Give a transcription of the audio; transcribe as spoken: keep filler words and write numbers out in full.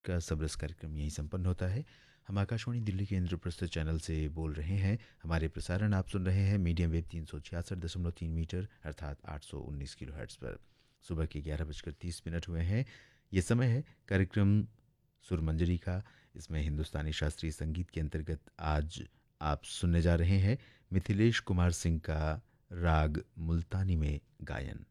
का सबरस कार्यक्रम यहीं संपन्न होता है। हम आकाशवाणी दिल्ली के इंद्रप्रस्थ चैनल से बोल रहे हैं। हमारे प्रसारण आप सुन रहे हैं मीडियम वेव तीन सौ छियासठ दशमलव तीन मीटर अर्थात आठ सौ उन्नीस किलो हर्ट्ज़ पर। सुबह के ग्यारह बजकर तीस मिनट हुए हैं। ये समय है कार्यक्रम सुरमंजरी का। इसमें हिंदुस्तानी शास्त्रीय संगीत के अंतर्गत आज आप सुनने जा रहे हैं मिथिलेश कुमार सिंह का राग मुल्तानी में गायन।